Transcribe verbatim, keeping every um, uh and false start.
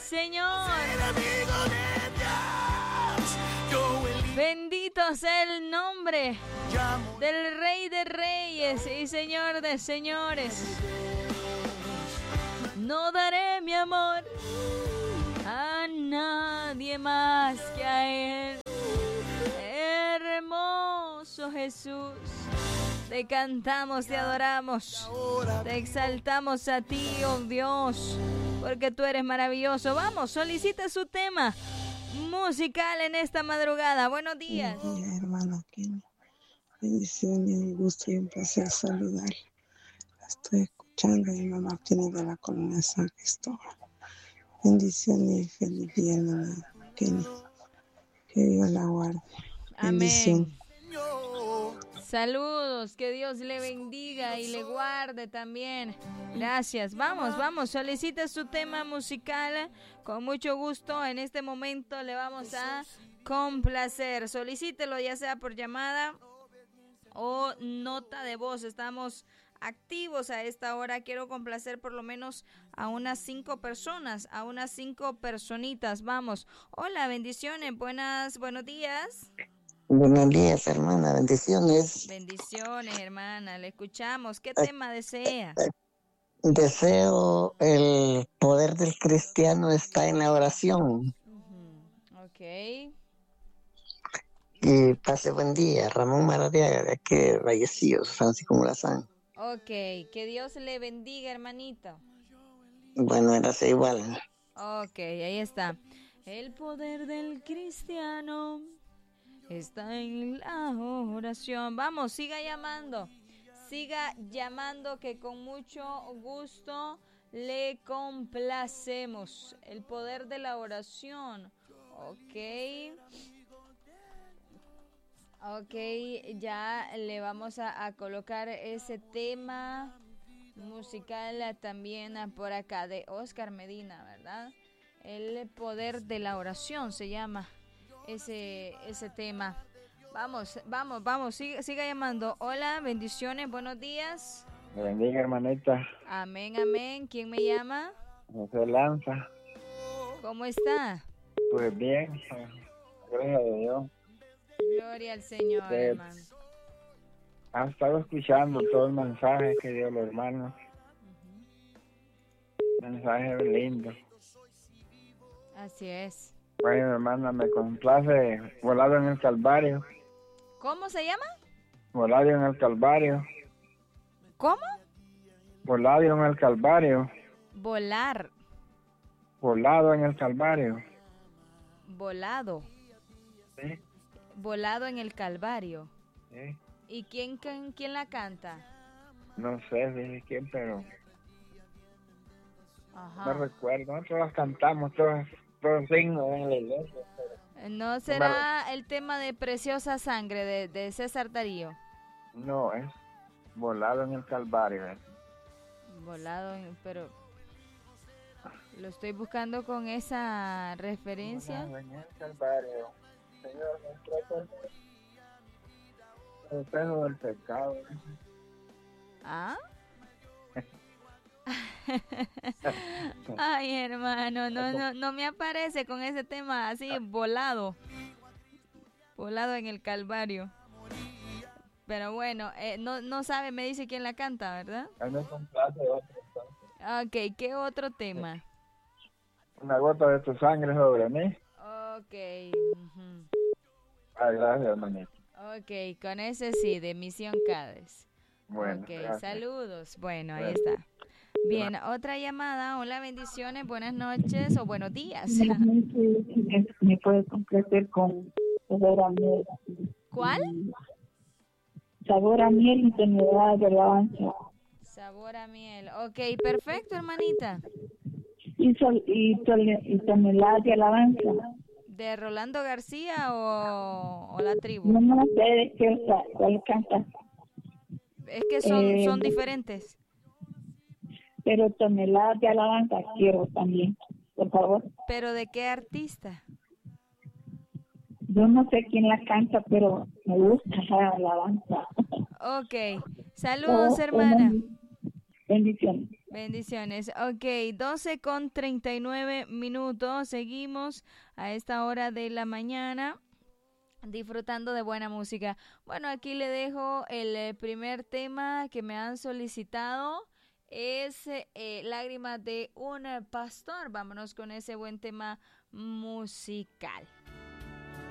Señor. Bendito sea el nombre del Rey de Reyes y Señor de Señores. No daré mi amor a nadie más que a Él. Hermoso Jesús, te cantamos, te adoramos, te exaltamos a ti, oh Dios, porque tú eres maravilloso. Vamos, solicita su tema musical en esta madrugada. Buenos días. Buenos días, hermano Kenny. Bendiciones, un gusto y un placer saludarle. La estoy escuchando, mi mamá tiene de la colonia San Cristóbal. Bendiciones y feliz día, hermano Kenny. Que Dios la guarde. Bendición. Amén. Saludos, que Dios le bendiga y le guarde también. Gracias. Vamos, vamos, solicita su tema musical. Con mucho gusto, en este momento le vamos a complacer. Solicítelo ya sea por llamada o nota de voz. Estamos activos a esta hora. Quiero complacer por lo menos a unas cinco personas, a unas cinco personitas. Vamos. Hola, bendiciones. Buenas, buenos días. Buenos días, hermana. Bendiciones. Bendiciones, hermana. Le escuchamos. ¿Qué tema desea? Deseo el poder del cristiano está en la oración. Uh-huh. Ok. Y pase buen día. Ramón Maradiaga, de aquí de Vallecillos, Francisco Morazán. Ok. Que Dios le bendiga, hermanito. Bueno, gracias igual. Ok, ahí está. El poder del cristiano está en la oración. Vamos, siga llamando. Siga llamando que con mucho gusto le complacemos. El poder de la oración. Ok. Ok, ya le vamos a, a colocar ese tema musical también por acá de Oscar Medina, ¿verdad? El poder de la oración se llama ese, ese tema. Vamos, vamos, vamos, siga, siga llamando. Hola, bendiciones, buenos días. Me bendiga, hermanita. Amén, amén. ¿Quién me llama? José Lanza. ¿Cómo está? Pues bien, gracias a Dios. Gloria al Señor, Sí. hermano. Ha estado escuchando todo el mensaje que dio los hermanos. Uh-huh. Mensaje lindo. Así es. Bueno, hermana, me complace Volado en el Calvario. ¿Cómo se llama? Volado en el Calvario. ¿Cómo? Volado en el Calvario. Volar. Volado en el Calvario. Volado. Sí. Volado en el Calvario. Sí. ¿Y quién, quién, quién la canta? No sé de quién, pero Ajá. no recuerdo. Nosotros las cantamos todas, todos signos en la iglesia. Pero ¿No será no el tema de Preciosa Sangre de, de César Darío? No, es Volado en el Calvario. ¿eh? Volado, en, pero lo estoy buscando con esa referencia. Volado en el Calvario. Señor, nuestro el peso del pecado. ¿Ah? Ay, hermano, no, no, no me aparece con ese tema así, volado. Volado en el Calvario. Pero bueno, eh, no, no sabe, me dice quién la canta, ¿verdad? Ok, ¿qué otro tema? Una gota de tu sangre sobre mí. Ok. Uh-huh. Ay, gracias, hermanito. Ok, con ese sí, de Misión Cádiz. Bueno, ok, gracias. Saludos. Bueno, Bueno. ahí está. Bien, otra llamada. Hola, bendiciones, buenas noches o buenos días. Me puede complacer con sabor a miel. ¿Cuál? Sabor a miel y tonelada de alabanza. Sabor a miel. Ok, perfecto, hermanita. Y, sol, y, tole, y tonelada de alabanza. ¿De Rolando García o, o la tribu? No, no sé de qué cuál canta. Es que son, eh, son diferentes. Pero toneladas de alabanza quiero también, por favor. ¿Pero de qué artista? Yo no sé quién la canta, pero me gusta la alabanza. Ok. Saludos, Oh, hermana. Bendiciones. Bendiciones. Ok, doce con treinta y nueve minutos. Seguimos a esta hora de la mañana disfrutando de buena música. Bueno, aquí le dejo el eh, primer tema que me han solicitado. Es eh, Lágrimas de un pastor. Vámonos con ese buen tema musical.